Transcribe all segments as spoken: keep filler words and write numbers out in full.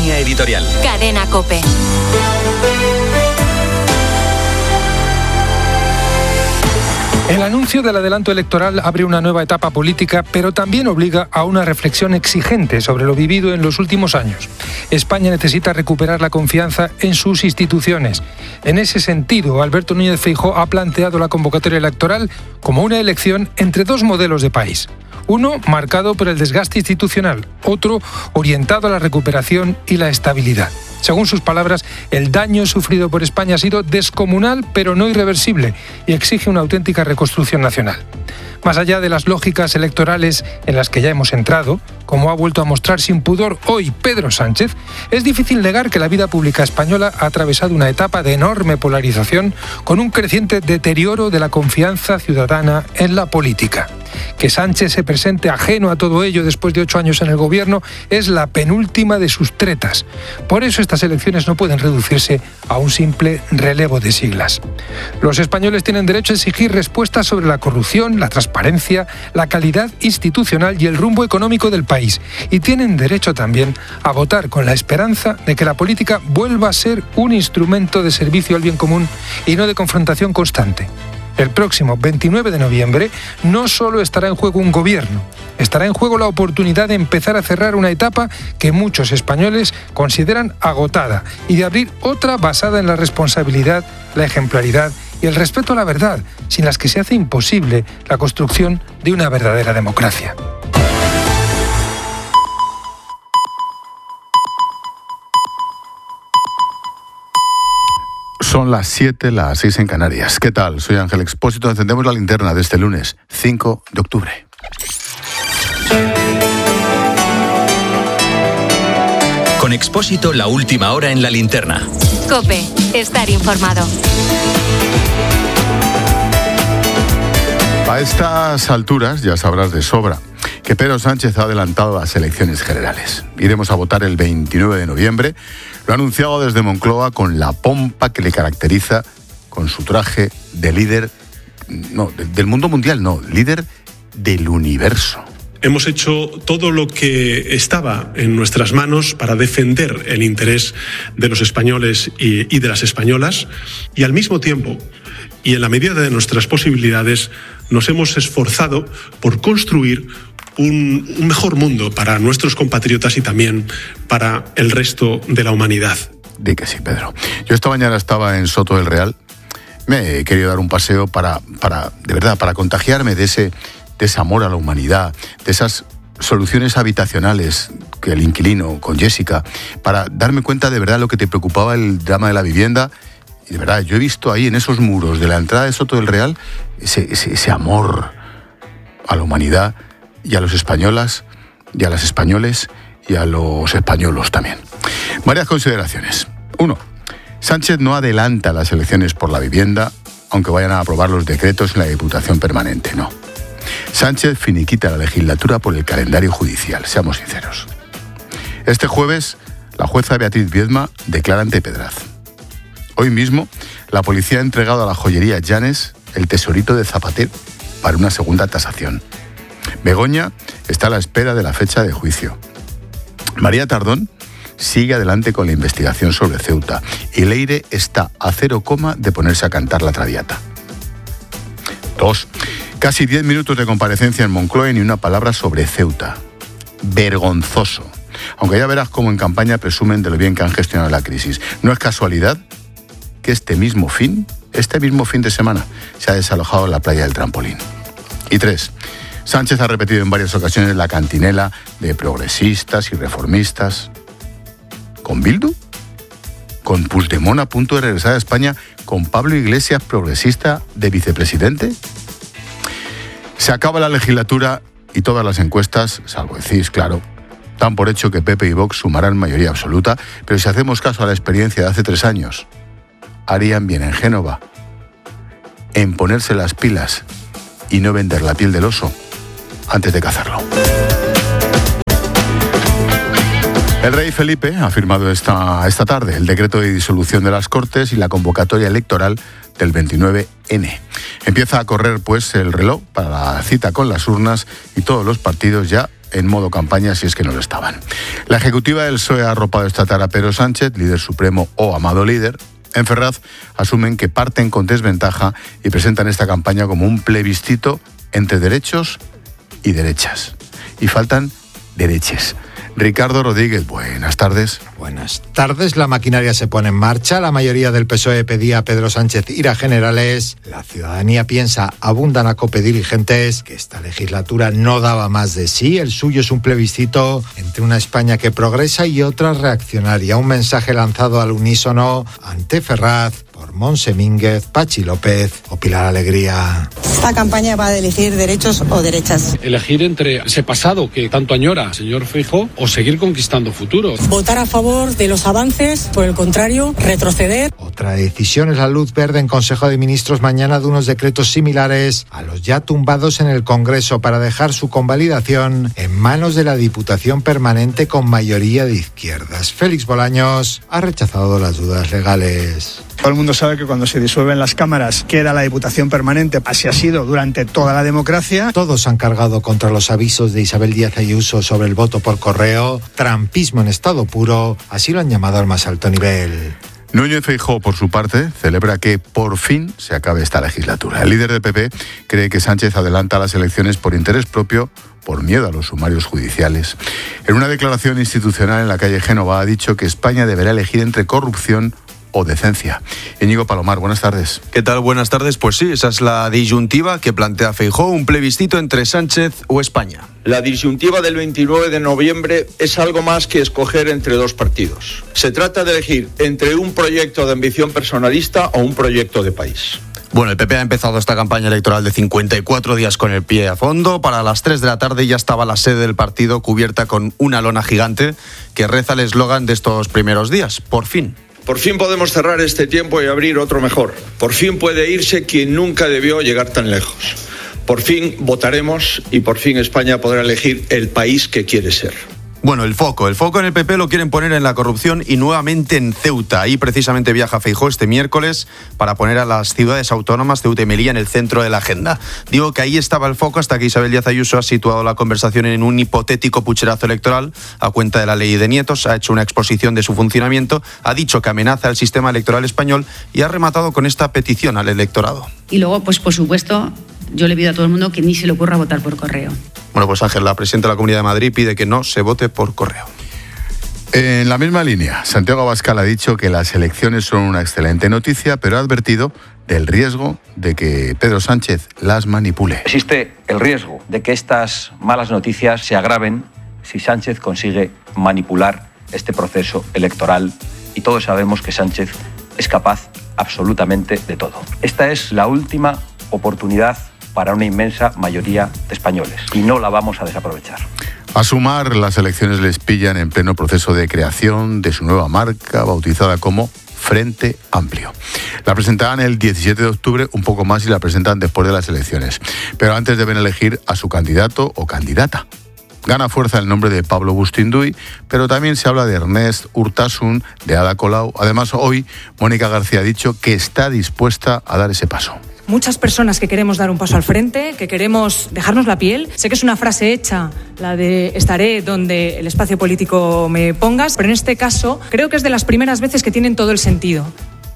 Línea editorial. Cadena COPE. El anuncio del adelanto electoral abre una nueva etapa política, pero también obliga a una reflexión exigente sobre lo vivido en los últimos años. España necesita recuperar la confianza en sus instituciones. En ese sentido, Alberto Núñez Feijóo ha planteado la convocatoria electoral como una elección entre dos modelos de país. Uno marcado por el desgaste institucional, otro orientado a la recuperación y la estabilidad. Según sus palabras, el daño sufrido por España ha sido descomunal, pero no irreversible, y exige una auténtica reconstrucción nacional. Más allá de las lógicas electorales en las que ya hemos entrado, como ha vuelto a mostrar sin pudor hoy Pedro Sánchez, es difícil negar que la vida pública española ha atravesado una etapa de enorme polarización con un creciente deterioro de la confianza ciudadana en la política. Que Sánchez se presente ajeno a todo ello después de ocho años en el gobierno es la penúltima de sus tretas. Por eso estas elecciones no pueden reducirse a un simple relevo de siglas. Los españoles tienen derecho a exigir respuestas sobre la corrupción, la transparencia, la calidad institucional y el rumbo económico del país. Y tienen derecho también a votar con la esperanza de que la política vuelva a ser un instrumento de servicio al bien común y no de confrontación constante. El próximo veintinueve de noviembre no solo estará en juego un gobierno, estará en juego la oportunidad de empezar a cerrar una etapa que muchos españoles consideran agotada y de abrir otra basada en la responsabilidad, la ejemplaridad y el respeto a la verdad, sin las que se hace imposible la construcción de una verdadera democracia. Son las siete, las seis en Canarias. ¿Qué tal? Soy Ángel Expósito. Encendemos la linterna de este lunes, cinco de octubre. Con Expósito, la última hora en la linterna. COPE. Estar informado. A estas alturas ya sabrás de sobra que Pedro Sánchez ha adelantado las elecciones generales. Iremos a votar el veintinueve de noviembre. Lo ha anunciado desde Moncloa con la pompa que le caracteriza, con su traje de líder, no, del mundo mundial, no, líder del universo. Hemos hecho todo lo que estaba en nuestras manos para defender el interés de los españoles y, y de las españolas, y al mismo tiempo, y en la medida de nuestras posibilidades, nos hemos esforzado por construir Un, un mejor mundo para nuestros compatriotas y también para el resto de la humanidad. Di que sí, Pedro. Yo esta mañana estaba en Soto del Real. Me he querido dar un paseo para, para de verdad, para contagiarme de ese, de ese amor a la humanidad, de esas soluciones habitacionales que el inquilino con Jessica, para darme cuenta de verdad lo que te preocupaba el drama de la vivienda. Y de verdad, yo he visto ahí en esos muros de la entrada de Soto del Real ese, ese, ese amor a la humanidad y a los españolas, y a las españoles, y a los españolos también. Varias consideraciones. Uno, Sánchez no adelanta las elecciones por la vivienda, aunque vayan a aprobar los decretos en la Diputación Permanente, no. Sánchez finiquita la legislatura por el calendario judicial, seamos sinceros. Este jueves, la jueza Beatriz Viedma declara ante Pedraz. Hoy mismo, la policía ha entregado a la joyería Llanes el tesorito de Zapatero para una segunda tasación. Begoña está a la espera de la fecha de juicio. María Tardón sigue adelante con la investigación sobre Ceuta y Leire está a cero coma de ponerse a cantar la Traviata. Dos. Casi diez minutos de comparecencia en Moncloa y ni una palabra sobre Ceuta. Vergonzoso. Aunque ya verás cómo en campaña presumen de lo bien que han gestionado la crisis. No es casualidad que este mismo fin, este mismo fin de semana, se ha desalojado la playa del Trampolín. Y tres. Sánchez ha repetido en varias ocasiones la cantinela de progresistas y reformistas. ¿Con Bildu? ¿Con Puigdemont a punto de regresar a España? ¿Con Pablo Iglesias, progresista, de vicepresidente? Se acaba la legislatura y todas las encuestas, salvo el C I S, claro, dan por hecho que P P y Vox sumarán mayoría absoluta, pero si hacemos caso a la experiencia de hace tres años, harían bien en Génova en ponerse las pilas y no vender la piel del oso antes de cazarlo. El rey Felipe ha firmado esta, esta tarde el decreto de disolución de las Cortes y la convocatoria electoral del veintinueve ene. Empieza a correr pues el reloj para la cita con las urnas y todos los partidos ya en modo campaña si es que no lo estaban. La ejecutiva del P S O E ha arropado esta tarde a Pedro Sánchez, líder supremo o amado líder. En Ferraz asumen que parten con desventaja y presentan esta campaña como un plebiscito entre derechos y derechas. Y faltan dereches. Ricardo Rodríguez, buenas tardes. Buenas tardes. La maquinaria se pone en marcha. La mayoría del P S O E pedía a Pedro Sánchez ir a generales. La ciudadanía piensa, abundan a COPE dirigentes, que esta legislatura no daba más de sí. El suyo es un plebiscito entre una España que progresa y otra reaccionaria. Un mensaje lanzado al unísono ante Ferraz por Montse Mínguez, Pachi López o Pilar Alegría. Esta campaña va a elegir derechos o derechas. Elegir entre ese pasado que tanto añora, señor Feijóo, o seguir conquistando futuros. Votar a favor de los avances, por el contrario, retroceder. Otra decisión es la luz verde en Consejo de Ministros mañana de unos decretos similares a los ya tumbados en el Congreso para dejar su convalidación en manos de la Diputación Permanente con mayoría de izquierdas. Félix Bolaños ha rechazado las dudas legales. Todo el mundo sabe que cuando se disuelven las cámaras queda la Diputación Permanente. Así ha sido durante toda la democracia. Todos han cargado contra los avisos de Isabel Díaz Ayuso sobre el voto por correo. Trampismo en estado puro, así lo han llamado al más alto nivel. Núñez Feijóo, por su parte, celebra que por fin se acabe esta legislatura. El líder del P P cree que Sánchez adelanta las elecciones por interés propio, por miedo a los sumarios judiciales. En una declaración institucional en la calle Génova ha dicho que España deberá elegir entre corrupción o decencia. Íñigo Palomar, buenas tardes. ¿Qué tal? Buenas tardes. Pues sí, esa es la disyuntiva que plantea Feijóo, un plebiscito entre Sánchez o España. La disyuntiva del veintinueve de noviembre es algo más que escoger entre dos partidos. Se trata de elegir entre un proyecto de ambición personalista o un proyecto de país. Bueno, el P P ha empezado esta campaña electoral de cincuenta y cuatro días con el pie a fondo. Para las tres de la tarde ya estaba la sede del partido cubierta con una lona gigante que reza el eslogan de estos primeros días. Por fin. Por fin podemos cerrar este tiempo y abrir otro mejor. Por fin puede irse quien nunca debió llegar tan lejos. Por fin votaremos y por fin España podrá elegir el país que quiere ser. Bueno, el foco, el foco en el P P lo quieren poner en la corrupción y nuevamente en Ceuta. Ahí precisamente viaja Feijóo este miércoles para poner a las ciudades autónomas Ceuta y Melilla en el centro de la agenda. Digo que ahí estaba el foco hasta que Isabel Díaz Ayuso ha situado la conversación en un hipotético pucherazo electoral a cuenta de la ley de nietos, ha hecho una exposición de su funcionamiento, ha dicho que amenaza el sistema electoral español y ha rematado con esta petición al electorado. Y luego, pues por supuesto, yo le pido a todo el mundo que ni se le ocurra votar por correo. Bueno, pues Ángel, la presidenta de la Comunidad de Madrid, pide que no se vote por correo. En la misma línea, Santiago Abascal ha dicho que las elecciones son una excelente noticia, pero ha advertido del riesgo de que Pedro Sánchez las manipule. Existe el riesgo de que estas malas noticias se agraven si Sánchez consigue manipular este proceso electoral y todos sabemos que Sánchez es capaz absolutamente de todo. Esta es la última oportunidad para una inmensa mayoría de españoles y no la vamos a desaprovechar. A sumar, las elecciones les pillan en pleno proceso de creación de su nueva marca, bautizada como Frente Amplio. La presentarán el diecisiete de octubre, un poco más, y la presentan después de las elecciones. Pero antes deben elegir a su candidato o candidata. Gana fuerza el nombre de Pablo Bustinduy, pero también se habla de Ernest Urtasun, de Ada Colau. Además, hoy Mónica García ha dicho que está dispuesta a dar ese paso. Muchas personas que queremos dar un paso al frente, que queremos dejarnos la piel. Sé que es una frase hecha, la de estaré donde el espacio político me pongas, pero en este caso creo que es de las primeras veces que tienen todo el sentido.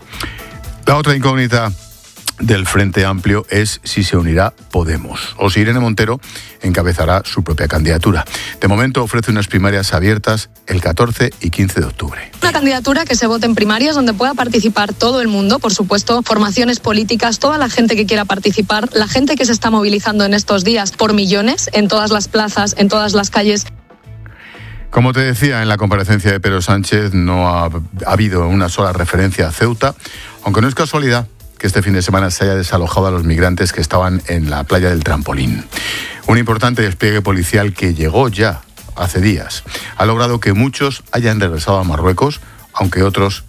La otra incógnita del Frente Amplio es si se unirá Podemos o si Irene Montero encabezará su propia candidatura. De momento ofrece unas primarias abiertas el catorce y quince de octubre. Una candidatura que se vote en primarias donde pueda participar todo el mundo, por supuesto, formaciones políticas, toda la gente que quiera participar, la gente que se está movilizando en estos días por millones en todas las plazas, en todas las calles. Como te decía, en la comparecencia de Pedro Sánchez no ha, ha habido una sola referencia a Ceuta, aunque no es casualidad que este fin de semana se haya desalojado a los migrantes que estaban en la playa del Trampolín. Un importante despliegue policial que llegó ya hace días ha logrado que muchos hayan regresado a Marruecos, aunque otros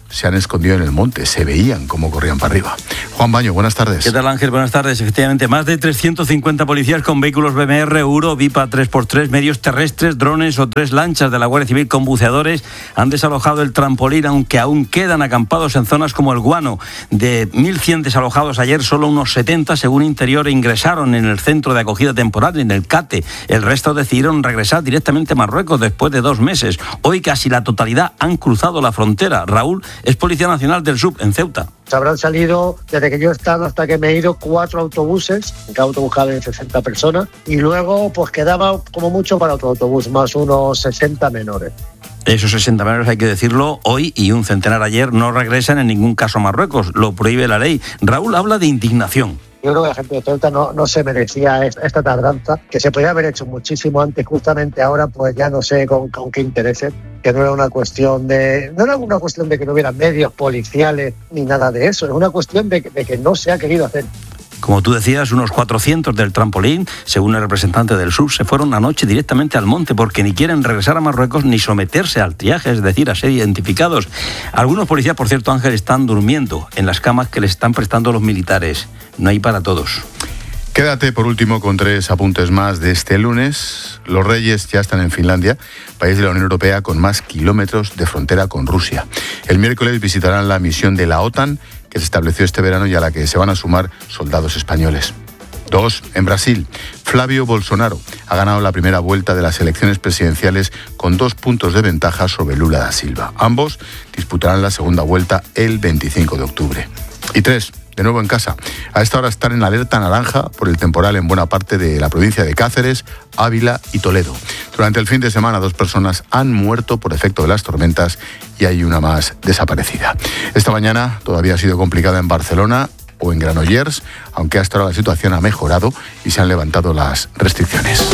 se han escondido en el monte, se veían cómo corrían para arriba. Juan Baño, buenas tardes. ¿Qué tal, Ángel? Buenas tardes. Efectivamente, más de trescientos cincuenta policías con vehículos B M R, Euro, Vipa tres por tres, medios terrestres, drones o tres lanchas de la Guardia Civil con buceadores han desalojado el trampolín, aunque aún quedan acampados en zonas como el Guano. De mil cien desalojados ayer, solo unos setenta, según Interior, ingresaron en el centro de acogida temporal, en el CATE. El resto decidieron regresar directamente a Marruecos después de dos meses. Hoy casi la totalidad han cruzado la frontera. Raúl es Policía Nacional del Sub, en Ceuta. Se habrán salido, desde que yo he estado hasta que me he ido, cuatro autobuses, en cada autobús caben sesenta personas, y luego pues quedaba como mucho para otro autobús, más unos sesenta menores. Esos sesenta menores, hay que decirlo, hoy y un centenar ayer, no regresan en ningún caso a Marruecos, lo prohíbe la ley. Raúl habla de indignación. Yo creo que la gente de Ceuta no, no se merecía esta tardanza, que se podía haber hecho muchísimo antes, justamente ahora pues ya no sé con, con qué intereses, que no era una cuestión de no era una cuestión de que no hubiera medios policiales ni nada de eso, es una cuestión de, de que no se ha querido hacer. Como tú decías, unos cuatrocientos del trampolín, según el representante del Sub, se fueron anoche directamente al monte porque ni quieren regresar a Marruecos ni someterse al triaje, es decir, a ser identificados. Algunos policías, por cierto, Ángel, están durmiendo en las camas que les están prestando los militares. No hay para todos. Quédate por último con tres apuntes más de este lunes. Los Reyes ya están en Finlandia, país de la Unión Europea con más kilómetros de frontera con Rusia. El miércoles visitarán la misión de la OTAN que se estableció este verano y a la que se van a sumar soldados españoles. Dos, en Brasil, Flavio Bolsonaro ha ganado la primera vuelta de las elecciones presidenciales con dos puntos de ventaja sobre Lula da Silva. Ambos disputarán la segunda vuelta el veinticinco de octubre. Y tres, de nuevo en casa. A esta hora están en alerta naranja por el temporal en buena parte de la provincia de Cáceres, Ávila y Toledo. Durante el fin de semana, dos personas han muerto por efecto de las tormentas y hay una más desaparecida. Esta mañana todavía ha sido complicada en Barcelona o en Granollers, aunque hasta ahora la situación ha mejorado y se han levantado las restricciones.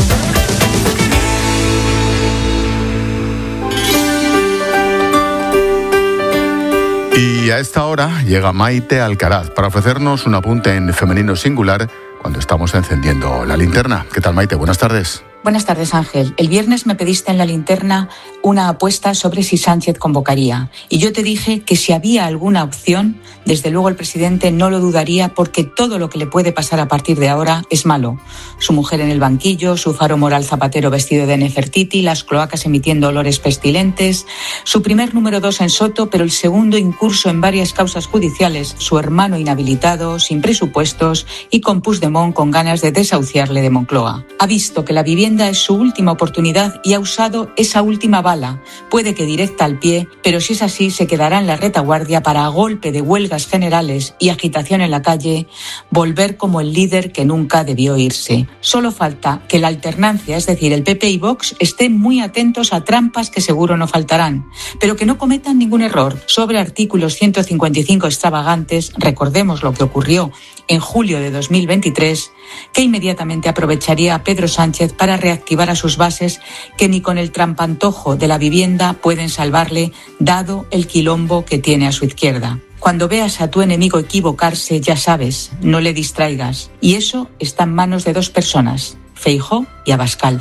Y a esta hora llega Maite Alcaraz para ofrecernos un apunte en femenino singular cuando estamos encendiendo la linterna. ¿Qué tal, Maite? Buenas tardes. Buenas tardes, Ángel. El viernes me pediste en la linterna una apuesta sobre si Sánchez convocaría. Y yo te dije que si había alguna opción, desde luego el presidente no lo dudaría porque todo lo que le puede pasar a partir de ahora es malo. Su mujer en el banquillo, su faro moral Zapatero vestido de Nefertiti, las cloacas emitiendo olores pestilentes, su primer número dos en Soto, pero el segundo incurso en varias causas judiciales, su hermano inhabilitado, sin presupuestos y con Puigdemont con ganas de desahuciarle de Moncloa. Ha visto que la vivienda es su última oportunidad y ha usado esa última bala. Puede que directa al pie, pero si es así se quedará en la retaguardia para, a golpe de huelgas generales y agitación en la calle, volver como el líder que nunca debió irse. Solo falta que la alternancia, es decir, el P P y Vox, estén muy atentos a trampas que seguro no faltarán, pero que no cometan ningún error sobre artículos ciento cincuenta y cinco extravagantes. Recordemos lo que ocurrió en julio de dos mil veintitrés, que inmediatamente aprovecharía a Pedro Sánchez para reactivar a sus bases que ni con el trampantojo de la vivienda pueden salvarle, dado el quilombo que tiene a su izquierda. Cuando veas a tu enemigo equivocarse, ya sabes, no le distraigas. Y eso está en manos de dos personas, Feijóo y Abascal.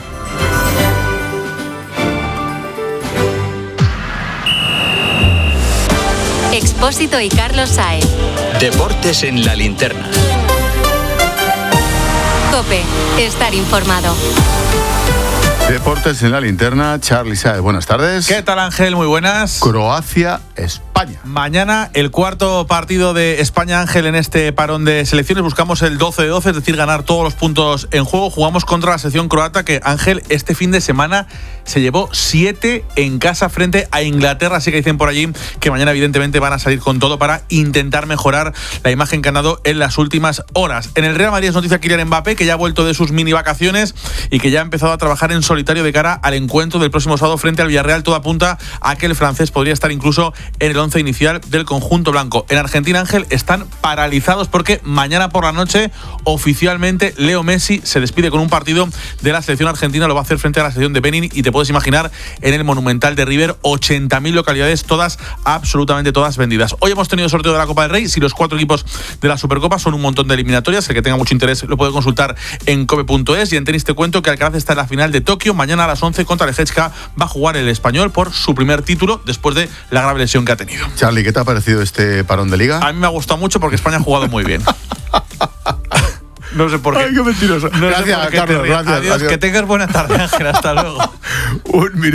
Expósito y Carlos Saez. Deportes en la linterna. COPE, estar informado. Deportes en la linterna, Charly Saez, buenas tardes. ¿Qué tal, Ángel? Muy buenas. Croacia, España. Mañana el cuarto partido de España, Ángel, en este parón de selecciones. Buscamos el doce de doce, es decir, ganar todos los puntos en juego. Jugamos contra la selección croata que, Ángel, este fin de semana se llevó siete en casa frente a Inglaterra. Así que dicen por allí que mañana evidentemente van a salir con todo para intentar mejorar la imagen que han dado en las últimas horas. En el Real Madrid es noticia Kylian Mbappé, que ya ha vuelto de sus mini vacaciones y que ya ha empezado a trabajar en solitario de cara al encuentro del próximo sábado frente al Villarreal. Todo apunta a que el francés podría estar incluso en el once inicial del conjunto blanco. En Argentina, Ángel, están paralizados porque mañana por la noche oficialmente Leo Messi se despide con un partido de la selección argentina. Lo va a hacer frente a la selección de Benin y te puedes imaginar en el Monumental de River, ochenta mil localidades, todas, absolutamente todas vendidas. Hoy hemos tenido sorteo de la Copa del Rey. Si los cuatro equipos de la Supercopa son un montón de eliminatorias, el que tenga mucho interés lo puede consultar en cope punto es. Y en tenis te cuento que Alcaraz está en la final de Tokio. Mañana a las once contra Leječka va a jugar el español por su primer título después de la grave lesión que ha tenido. partido. Charlie, ¿qué te ha parecido este parón de Liga? A mí me ha gustado mucho porque España ha jugado muy bien. No sé por qué. Ay, qué mentiroso. No gracias, sé por qué Carlos, gracias. Adiós, adiós, que tengas buena tarde, Ángel. Hasta luego. Un minuto.